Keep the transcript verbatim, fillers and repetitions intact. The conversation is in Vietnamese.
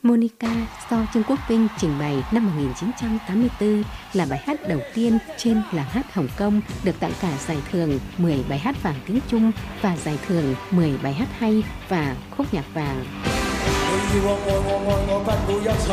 Monica do Trương Quốc Vinh trình bày năm một nghìn chín trăm tám mươi tư là bài hát đầu tiên trên Làng hát Hồng Kông được tặng cả giải thưởng mười bài hát vàng tiếng Trung và giải thưởng mười bài hát hay và khúc nhạc vàng.